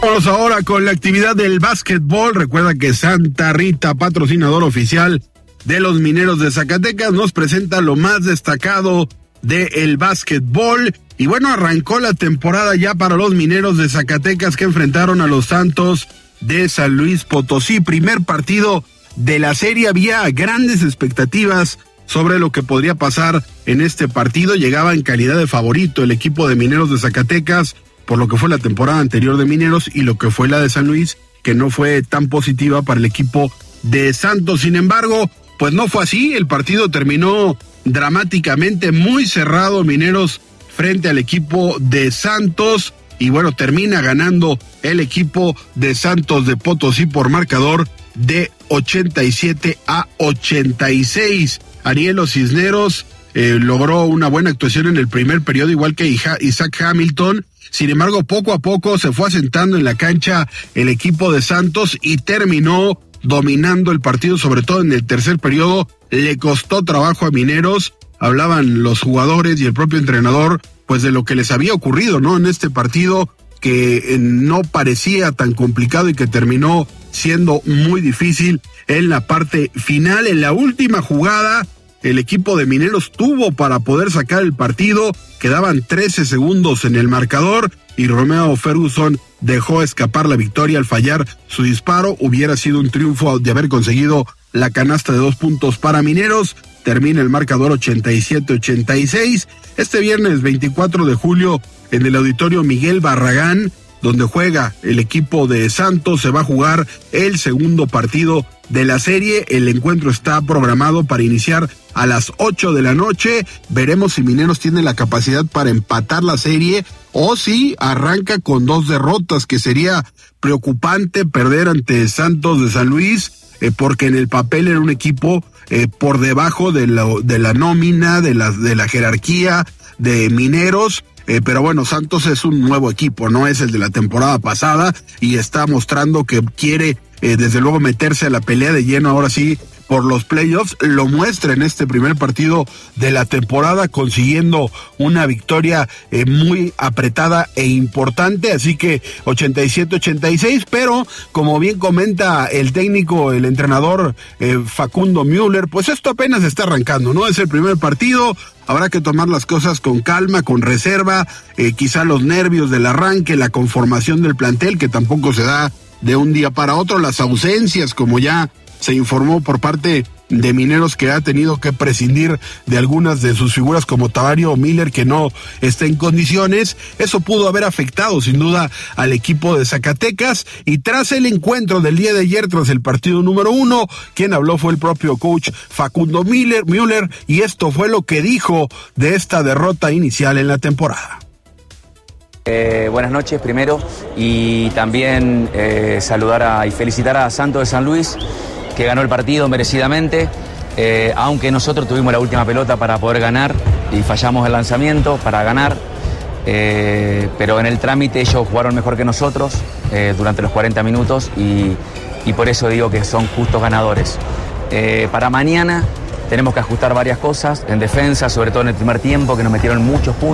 Vamos ahora con la actividad del básquetbol. Recuerda que Santa Rita, patrocinador oficial de los Mineros de Zacatecas, nos presenta lo más destacado del básquetbol. Y bueno, arrancó la temporada ya para los Mineros de Zacatecas, que enfrentaron a los Santos de San Luis Potosí. Primer partido de la serie. Había grandes expectativas sobre lo que podría pasar en este partido. Llegaba en calidad de favorito el equipo de Mineros de Zacatecas por lo que fue la temporada anterior de Mineros y lo que fue la de San Luis, que no fue tan positiva para el equipo de Santos. Sin embargo, pues no fue así. El partido terminó dramáticamente, muy cerrado, Mineros frente al equipo de Santos, y bueno, termina ganando el equipo de Santos de Potosí por marcador de 87-86. Arielo Cisneros logró una buena actuación en el primer periodo, igual que Isaac Hamilton. Sin embargo, poco a poco se fue asentando en la cancha el equipo de Santos y terminó dominando el partido, sobre todo en el tercer periodo. Le costó trabajo a Mineros. Hablaban los jugadores y el propio entrenador pues de lo que les había ocurrido, ¿no? En este partido que no parecía tan complicado y que terminó siendo muy difícil en la parte final. En la última jugada, el equipo de Mineros tuvo para poder sacar el partido. Quedaban 13 segundos en el marcador y Romeo Ferguson dejó escapar la victoria al fallar su disparo. Hubiera sido un triunfo de haber conseguido la canasta de 2 puntos para Mineros. Termina el marcador 87-86. Este viernes 24 de julio en el Auditorio Miguel Barragán, donde juega el equipo de Santos, se va a jugar el segundo partido de la serie. El encuentro está programado para iniciar a las 8 de la noche. Veremos si Mineros tiene la capacidad para empatar la serie o si arranca con 2 derrotas, que sería preocupante perder ante Santos de San Luis, porque en el papel era un equipo por debajo de la nómina, de la jerarquía de Mineros. Pero bueno, Santos es un nuevo equipo, no es el de la temporada pasada, y está mostrando que quiere desde luego meterse a la pelea de lleno ahora sí por los playoffs. Lo muestra en este primer partido de la temporada, consiguiendo una victoria muy apretada e importante. Así que 87-86, pero como bien comenta el técnico, el entrenador Facundo Müller, pues esto apenas está arrancando, ¿no? Es el primer partido. Habrá que tomar las cosas con calma, con reserva, quizá los nervios del arranque, la conformación del plantel, que tampoco se da de un día para otro, las ausencias, como ya se informó por parte de Mineros, que ha tenido que prescindir de algunas de sus figuras como Tavario Miller, que no está en condiciones. Eso pudo haber afectado sin duda al equipo de Zacatecas. Y tras el encuentro del día de ayer, tras el partido número 1, quien habló fue el propio coach Facundo Müller, y esto fue lo que dijo de esta derrota inicial en la temporada. Buenas noches primero, y también saludar y felicitar a Santos de San Luis, que ganó el partido merecidamente, aunque nosotros tuvimos la última pelota para poder ganar y fallamos el lanzamiento para ganar, pero en el trámite ellos jugaron mejor que nosotros durante los 40 minutos y por eso digo que son justos ganadores. Para mañana tenemos que ajustar varias cosas en defensa, sobre todo en el primer tiempo, que nos metieron muchos puntos.